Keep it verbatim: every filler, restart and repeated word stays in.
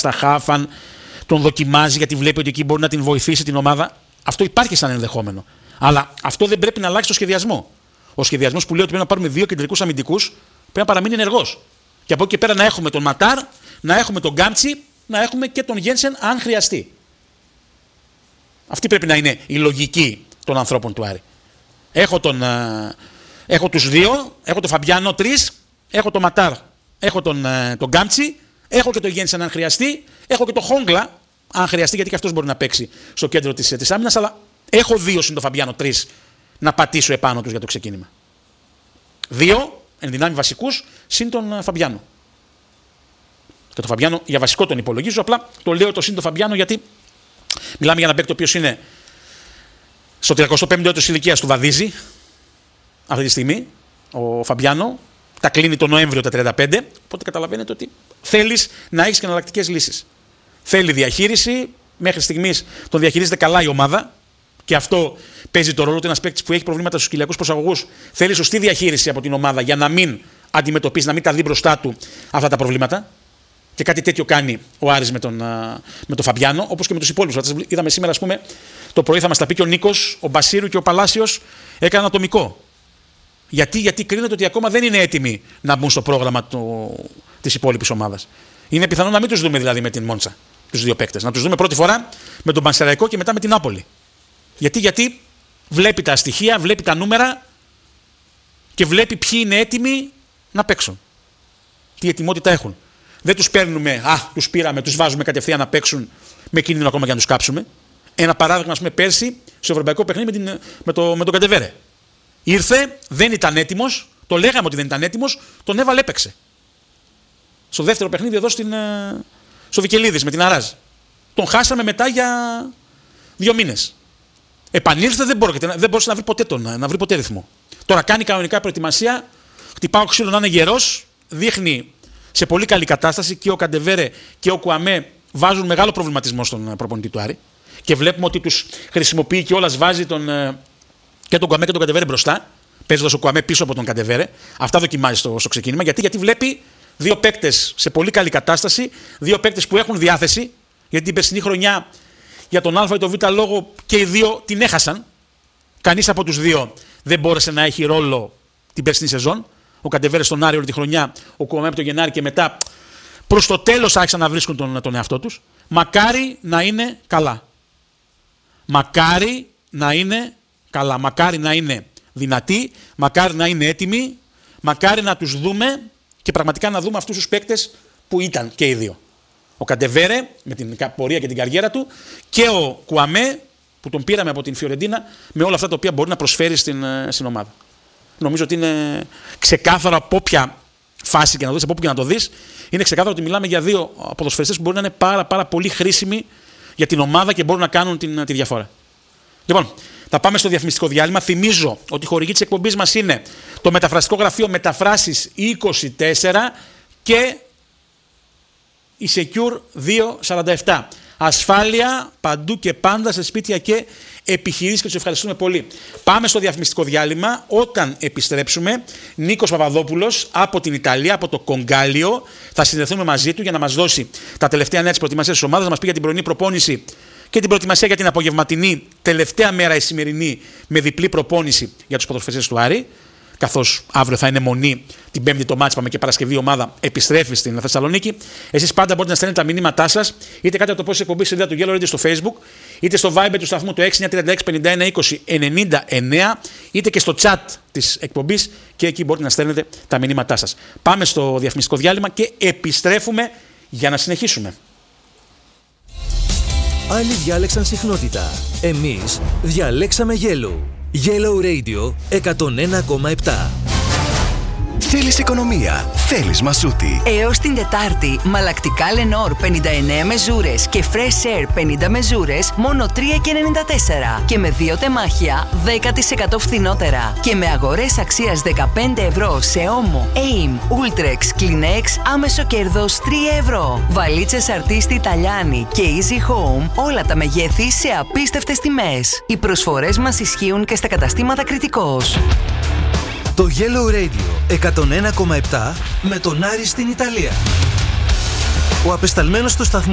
στα χαφ, αν τον δοκιμάζει γιατί βλέπει ότι εκεί μπορεί να την βοηθήσει την ομάδα. Αυτό υπάρχει σαν ενδεχόμενο. Αλλά αυτό δεν πρέπει να αλλάξει το σχεδιασμό. Ο σχεδιασμός που λέει ότι πρέπει να πάρουμε δύο κεντρικούς αμυντικούς πρέπει να παραμείνει ενεργός. Και από εκεί και πέρα να έχουμε τον Ματάρ, να έχουμε τον Γκάμτσι, να έχουμε και τον Γένσεν αν χρειαστεί. Αυτή πρέπει να είναι η λογική των ανθρώπων του Άρη. Έχω, τον, ε, έχω τους δύο, έχω τον Φαμπιάνο τρεις, έχω τον Ματάρ, έχω τον, ε, τον Γκάμτσι, έχω και τον Γένσεν αν χρειαστεί, έχω και τον Χόγκλα αν χρειαστεί, γιατί και αυτός μπορεί να παίξει στο κέντρο της, της άμυνας, αλλά έχω δύο συν τον Φαμπιάνο τρεις να πατήσω επάνω τους για το ξεκίνημα. Δύο εν δυνάμει βασικούς συν τον Φαμπιάνο. Και τον Φαμπιάνο για βασικό τον υπολογίζω, απλά το λέω το συν τον Φαμπιάνο γιατί μιλάμε για ένα παίκτη ο οποίος είναι στο τριακοστό πέμπτο έτος ηλικίας του βαδίζει αυτή τη στιγμή, ο Φαμπιάνο, τα κλείνει τον Νοέμβριο τα τριάντα πέντε, οπότε καταλαβαίνετε ότι θέλεις να έχεις και εναλλακτικές λύσεις. Θέλει διαχείριση, μέχρι στιγμής τον διαχειρίζεται καλά η ομάδα και αυτό παίζει το ρόλο του. Ένας παίκτης που έχει προβλήματα στους κοιλιακούς προσαγωγούς θέλει σωστή διαχείριση από την ομάδα για να μην αντιμετωπίσει, να μην τα δει μπροστά του αυτά τα προβλήματα. Και κάτι τέτοιο κάνει ο Άρης με τον, με τον Φαμπιάνο, όπως και με τους υπόλοιπους. Είδαμε σήμερα, ας πούμε, το πρωί θα μας τα πει και ο Νίκος, ο Μπασίρου και ο Παλάσιος έκαναν ατομικό. Γιατί, γιατί κρίνεται ότι ακόμα δεν είναι έτοιμοι να μπουν στο πρόγραμμα του, της υπόλοιπης ομάδας. Είναι πιθανό να μην τους δούμε δηλαδή με την Μόντσα, τους δύο παίκτες. Να τους δούμε πρώτη φορά με τον Πανσεραϊκό και μετά με την Νάπολη. Γιατί, γιατί βλέπει τα στοιχεία, βλέπει τα νούμερα και βλέπει ποιοι είναι έτοιμοι να παίξουν. Τι ετοιμότητα έχουν. Δεν τους παίρνουμε, α, τους πήραμε, τους βάζουμε κατευθείαν να παίξουν με κίνδυνο ακόμα και να τους κάψουμε. Ένα παράδειγμα, ας πούμε, πέρσι στο ευρωπαϊκό παιχνίδι με, την, με, το, με τον Καντεβέρε. Ήρθε, δεν ήταν έτοιμος, το λέγαμε ότι δεν ήταν έτοιμος, τον έβαλε, έπαιξε. Στο δεύτερο παιχνίδι εδώ στην, στο Βικελίδης με την Αράζ. Τον χάσαμε μετά για δύο μήνες. Επανήλθε, δεν μπορούσε, δεν μπορούσε να βρει ποτέ τον, να βρει ποτέ ρυθμό. Τώρα κάνει κανονικά προετοιμασία, χτυπάω ξύλο να είναι γερός, δείχνει σε πολύ καλή κατάσταση και ο Καντεβέρε και ο Κουαμέ βάζουν μεγάλο προβληματισμό στον προπονητή του Άρη. Και βλέπουμε ότι τους χρησιμοποιεί και όλας βάζει τον, και τον Κουαμέ και τον Καντεβέρε μπροστά, παίζοντας ο Κουαμέ πίσω από τον Καντεβέρε. Αυτά δοκιμάζει στο, στο ξεκίνημα. Γιατί, γιατί βλέπει δύο παίκτες σε πολύ καλή κατάσταση, δύο παίκτες που έχουν διάθεση, γιατί την περσινή χρονιά για τον Α ή τον Β λόγο και οι δύο την έχασαν. Κανείς από τους δύο δεν μπόρεσε να έχει ρόλο την περσινή σεζόν. Ο Καντεβέρε στον Άρη όλη τη χρονιά, ο Κουαμέ από τον Γενάρη και μετά προς το τέλος άρχισαν να βρίσκουν τον, τον εαυτό τους. Μακάρι να είναι καλά. Μακάρι να είναι καλά. Μακάρι να είναι δυνατοί, μακάρι να είναι έτοιμοι, μακάρι να τους δούμε και πραγματικά να δούμε αυτούς τους παίκτες που ήταν και οι δύο. Ο Καντεβέρε με την πορεία και την καριέρα του και ο Κουαμέ που τον πήραμε από την Φιωρεντίνα με όλα αυτά τα οποία μπορεί να προσφέρει στην, στην ομάδα. Νομίζω ότι είναι ξεκάθαρο από όποια φάση και να δεις, από όπου και να το δεις, είναι ξεκάθαρο ότι μιλάμε για δύο ποδοσφαιριστές που μπορεί να είναι πάρα, πάρα πολύ χρήσιμοι για την ομάδα και μπορούν να κάνουν την, τη διαφορά. Λοιπόν, θα πάμε στο διαφημιστικό διάλειμμα. Θυμίζω ότι η χορηγή της εκπομπής μας είναι το μεταφραστικό γραφείο Μεταφράσεις είκοσι τέσσερα και η Secure διακόσια σαράντα επτά. Ασφάλεια παντού και πάντα σε σπίτια και επιχειρήσεις και τους ευχαριστούμε πολύ. Πάμε στο διαφημιστικό διάλειμμα. Όταν επιστρέψουμε, Νίκος Παπαδόπουλος από την Ιταλία, από το Κογκάλιο, θα συνδεθούμε μαζί του για να μας δώσει τα τελευταία νέα της προετοιμασίας της ομάδας, να μας πει για την πρωινή προπόνηση και την προετοιμασία για την απογευματινή, τελευταία μέρα η σημερινή, με διπλή προπόνηση για τους ποδοσφαιριστές του Άρη. Καθώς αύριο θα είναι μονή, την Πέμπτη το μάτς, πάμε και Παρασκευή η ομάδα επιστρέφει στην Θεσσαλονίκη. Εσείς πάντα μπορείτε να στέλνετε τα μηνύματά σας, είτε κάτω από το post της εκπομπής στη σελίδα του Yellow Radio στο Facebook, είτε στο Viber του σταθμού του έξι εννιά τρία έξι πενήντα ένα είκοσι ενενήντα εννέα, είτε και στο chat της εκπομπής και εκεί μπορείτε να στέλνετε τα μηνύματά σας. Πάμε στο διαφημιστικό διάλειμμα και επιστρέφουμε για να συνεχίσουμε. Άλλοι διάλεξαν συχνότητα. Εμείς διαλέξαμε Yellow. Yellow Radio εκατόν ένα κόμμα επτά. Θέλεις οικονομία, θέλεις μασούτη. Έως την Τετάρτη, μαλακτικά Lenor πενήντα εννέα μεζούρες και Fresh Air πενήντα μεζούρες μόνο τρία και ενενήντα τέσσερα και με δύο τεμάχια δέκα τοις εκατό φθηνότερα και με αγορές αξίας δεκαπέντε ευρώ σε Omo, Aim, Ultrex, Kleenex άμεσο κέρδος τρία ευρώ. Βαλίτσες Αρτίστη Italiani και Easy Home, όλα τα μεγέθη σε απίστευτες τιμές. Οι προσφορές μας ισχύουν και στα καταστήματα Κρητικός. Το Yellow Radio εκατόν ένα κόμμα επτά με τον Άρη στην Ιταλία. Ο απεσταλμένος του σταθμού